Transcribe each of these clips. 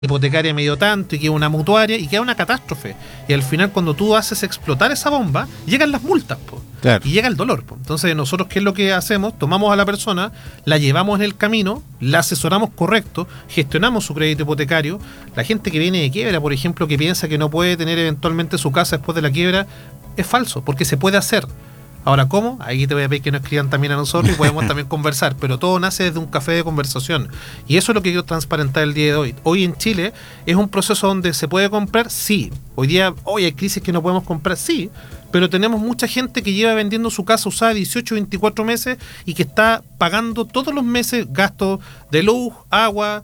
hipotecaria me dio tanto y queda una mutuaria y queda una catástrofe. Y al final, cuando tú haces explotar esa bomba, llegan las multas, po. Claro. Y llega el dolor, po. Entonces nosotros, ¿qué es lo que hacemos? Tomamos a la persona, la llevamos en el camino, la asesoramos correcto, gestionamos su crédito hipotecario. La gente que viene de quiebra, por ejemplo, que piensa que no puede tener eventualmente su casa después de la quiebra, es falso, porque se puede hacer. Ahora, ¿cómo? Ahí te voy a pedir que nos escriban también a nosotros y podemos también conversar, pero todo nace desde un café de conversación. Y eso es lo que quiero transparentar el día de hoy. Hoy en Chile es un proceso donde se puede comprar, sí. Hoy hay crisis que no podemos comprar, sí. Pero tenemos mucha gente que lleva vendiendo su casa usada 18, 24 meses y que está pagando todos los meses gastos de luz, agua,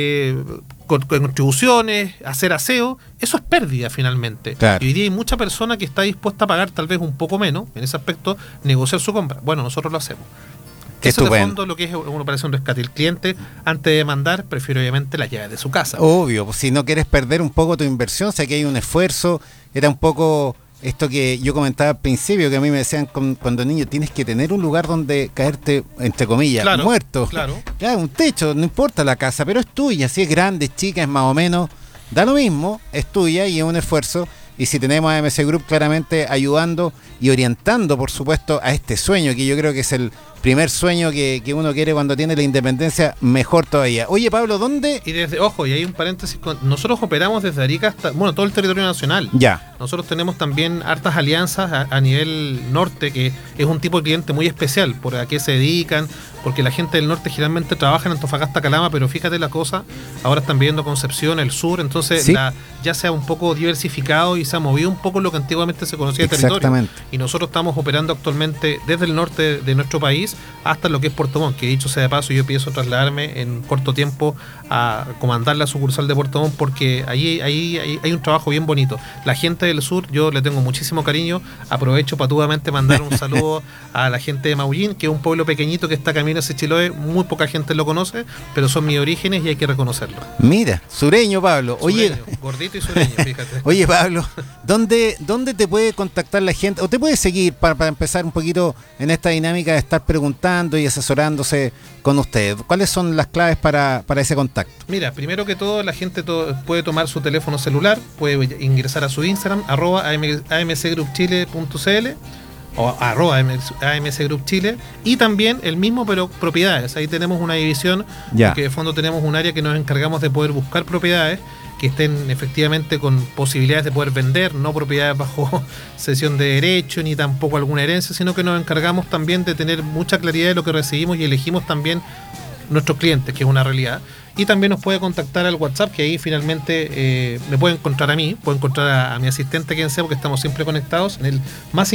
contribuciones, hacer aseo. Eso es pérdida finalmente. Claro. Y hoy día hay mucha persona que está dispuesta a pagar tal vez un poco menos en ese aspecto, negociar su compra. Bueno, nosotros lo hacemos. Eso de fondo lo que es una operación rescate. El cliente, antes de mandar, prefiere obviamente la llave de su casa. Obvio, pues si no quieres perder un poco tu inversión, sé que hay un esfuerzo, era un poco esto que yo comentaba al principio, que a mí me decían cuando niño, tienes que tener un lugar donde caerte, entre comillas, claro, muerto. Claro. Ya, un techo, no importa la casa, pero es tuya, si es grande, es chica, es más o menos, da lo mismo, es tuya y es un esfuerzo. Y si tenemos a AMC Group claramente ayudando y orientando, por supuesto, a este sueño, que yo creo que es el primer sueño que uno quiere cuando tiene la independencia, mejor todavía. Oye, Pablo, ¿dónde? Y ojo, y hay un paréntesis, nosotros operamos desde Arica hasta, todo el territorio nacional. Ya. Nosotros tenemos también hartas alianzas a nivel norte, que es un tipo de cliente muy especial, por a qué se dedican, porque la gente del norte generalmente trabaja en Antofagasta, Calama, pero fíjate la cosa, ahora están viviendo Concepción, el sur, entonces ¿Sí? Ya se ha un poco diversificado y se ha movido un poco lo que antiguamente se conocía de territorio. Exactamente. Y nosotros estamos operando actualmente desde el norte de nuestro país hasta lo que es Puerto Montt, que dicho sea de paso, yo pienso trasladarme en corto tiempo a comandar la sucursal de Puerto Montt, porque ahí hay un trabajo bien bonito. La gente del sur, yo le tengo muchísimo cariño, aprovecho patudamente mandar un saludo a la gente de Maullín, que es un pueblo pequeñito que está camino hacia Chiloé, muy poca gente lo conoce, pero son mis orígenes y hay que reconocerlo. Mira, sureño, Pablo. Sureño, Oye, gordito y sureño, fíjate. Oye, Pablo, ¿dónde te puede contactar la gente? ¿O te puede seguir para empezar un poquito en esta dinámica de estar preguntando y asesorándose con usted? ¿Cuáles son las claves para ese contacto? Mira, primero que todo, la gente puede tomar su teléfono celular, puede ingresar a su Instagram, @amcgroupchile.cl o @amcgroupchile, y también el mismo, pero propiedades. Ahí tenemos una división, que de fondo tenemos un área que nos encargamos de poder buscar propiedades que estén efectivamente con posibilidades de poder vender, no propiedades bajo cesión de derecho ni tampoco alguna herencia, sino que nos encargamos también de tener mucha claridad de lo que recibimos y elegimos también nuestros clientes, que es una realidad. Y también nos puede contactar al WhatsApp, que ahí finalmente me puede encontrar a mí, puede encontrar a mi asistente, quien sea, porque estamos siempre conectados, en el más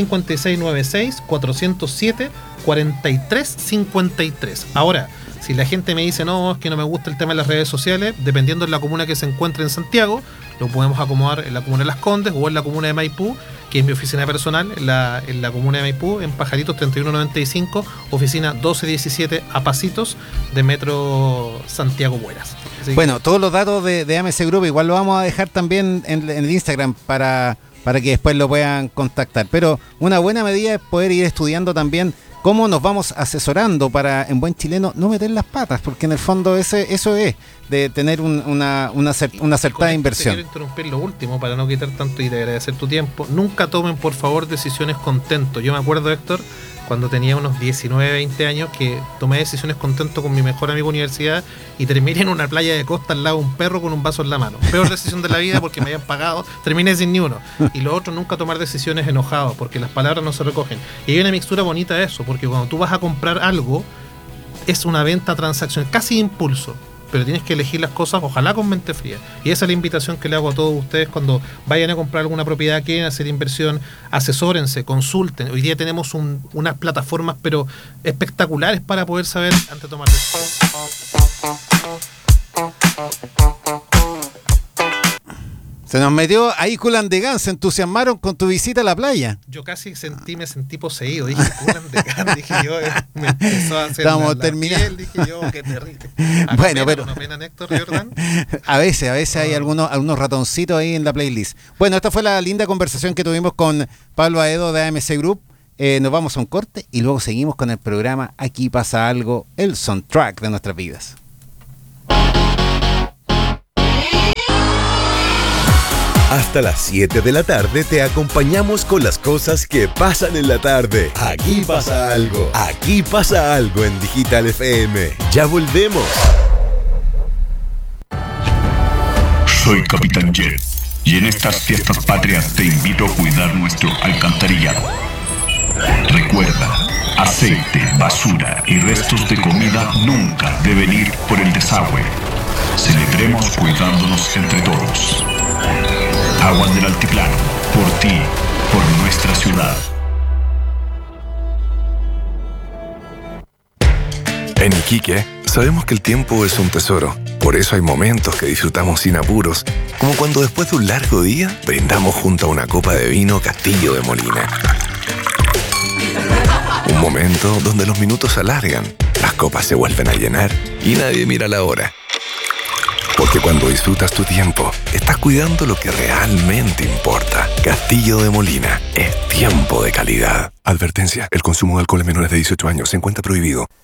5696-407-4353. Ahora, si la gente me dice, no, es que no me gusta el tema de las redes sociales, dependiendo de la comuna que se encuentre en Santiago, lo podemos acomodar en la comuna de Las Condes o en la comuna de Maipú, que es mi oficina personal, en la comuna de Maipú, en Pajaritos 3195, oficina 1217, a pasitos de Metro Santiago Buenas. Bueno, todos los datos de AMC Group igual lo vamos a dejar también en el Instagram para que después lo puedan contactar. Pero una buena medida es poder ir estudiando también cómo nos vamos asesorando para, en buen chileno, no meter las patas, porque en el fondo eso es, de tener una acertada inversión. Quiero interrumpir lo último para no quitar tanto y de agradecer tu tiempo. Nunca tomen, por favor, decisiones contento. Yo me acuerdo, Héctor, cuando tenía unos 19, 20 años, que tomé decisiones contento con mi mejor amigo de universidad y terminé en una playa de costa al lado de un perro con un vaso en la mano. Peor decisión de la vida porque me habían pagado, terminé sin ni uno. Y lo otro, nunca tomar decisiones enojados, porque las palabras no se recogen. Y hay una mixtura bonita de eso, porque cuando tú vas a comprar algo, es una venta transaccional, casi impulso. Pero tienes que elegir las cosas, ojalá con mente fría. Y esa es la invitación que le hago a todos ustedes cuando vayan a comprar alguna propiedad, quieren hacer inversión, asesórense, consulten. Hoy día tenemos unas plataformas pero espectaculares para poder saber antes de tomar decisiones. Se nos metió ahí Kool and the Gang, se entusiasmaron con tu visita a la playa. Yo casi me sentí poseído, dije Kool and the Gang, dije yo, me empezó a hacer Estamos la terminando. piel, dije yo, qué terrible. Bueno, pero ¿No pena, Héctor Jordan? a veces hay algunos ratoncitos ahí en la playlist. Bueno, esta fue la linda conversación que tuvimos con Pablo Aedo de AMC Group. Nos vamos a un corte y luego seguimos con el programa Aquí pasa algo, el soundtrack de nuestras vidas. Hasta las 7 de la tarde te acompañamos con las cosas que pasan en la tarde. Aquí pasa algo. Aquí pasa algo en Digital FM. Ya volvemos. Soy Capitán Jet y en estas fiestas patrias te invito a cuidar nuestro alcantarillado. Recuerda, aceite, basura y restos de comida nunca deben ir por el desagüe. Celebremos cuidándonos entre todos. Aguas del Altiplano, por ti, por nuestra ciudad. En Iquique, sabemos que el tiempo es un tesoro. Por eso hay momentos que disfrutamos sin apuros, como cuando después de un largo día, brindamos junto a una copa de vino Castillo de Molina. Un momento donde los minutos se alargan, las copas se vuelven a llenar y nadie mira la hora. Porque cuando disfrutas tu tiempo, estás cuidando lo que realmente importa. Castillo de Molina, es tiempo de calidad. Advertencia, el consumo de alcohol en menores de 18 años se encuentra prohibido.